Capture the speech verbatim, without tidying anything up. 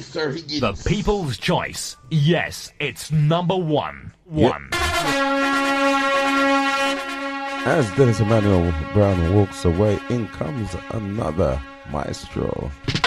sir. He getting The People's Choice. Yes, it's number one. One. As Dennis Emmanuel Brown walks away, in comes another maestro.